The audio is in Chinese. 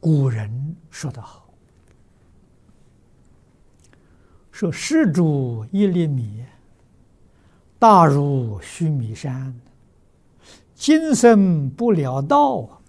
古人说得好，说施主一粒米，大如须弥山，今生不了道，